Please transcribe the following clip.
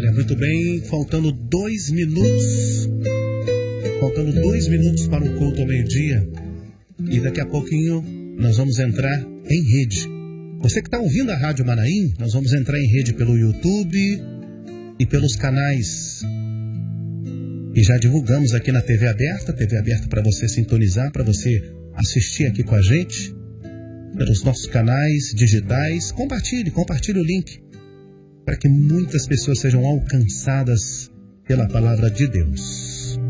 Olha, muito bem, faltando 2 minutos. Faltando 2 minutos para o culto ao meio-dia. E daqui a pouquinho nós vamos entrar em rede. Você que está ouvindo a Rádio Manaim, nós vamos entrar em rede pelo YouTube e pelos canais. E já divulgamos aqui na TV aberta para você sintonizar, para você assistir aqui com a gente, pelos nossos canais digitais. Compartilhe o link, para que muitas pessoas sejam alcançadas pela palavra de Deus.